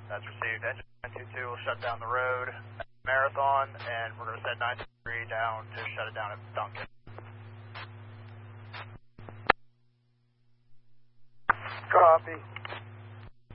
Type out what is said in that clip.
That's received. Engine 922 will shut down the road at Marathon, and we're going to send 923 down to shut it down at Duncan. Copy.